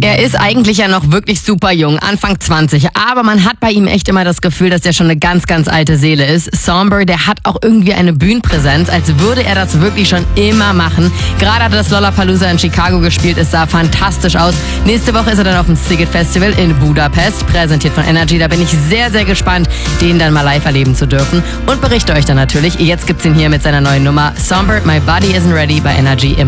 Er ist eigentlich ja noch wirklich super jung, Anfang 20, aber man hat bei ihm echt immer das Gefühl, dass er schon eine ganz, ganz alte Seele ist. Somber, der hat auch irgendwie eine Bühnenpräsenz, als würde er das wirklich schon immer machen. Gerade hat er das Lollapalooza in Chicago gespielt, es sah fantastisch aus. Nächste Woche ist er dann auf dem Sziget Festival in Budapest, präsentiert von Energy. Da bin ich sehr, sehr gespannt, den dann mal live erleben zu dürfen und berichte euch dann natürlich. Jetzt gibt's ihn hier mit seiner neuen Nummer Somber, My Body Isn't Ready bei Energy immer.